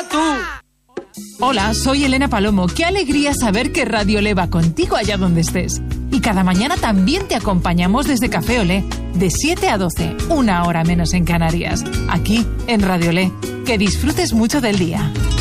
tú! Hola, soy Elena Palomo. Qué alegría saber que Radio Olé va contigo allá donde estés. Y cada mañana también te acompañamos desde Café Olé, de 7 a 12, 1 hora menos en Canarias. Aquí, en Radio Olé. Que disfrutes mucho del día.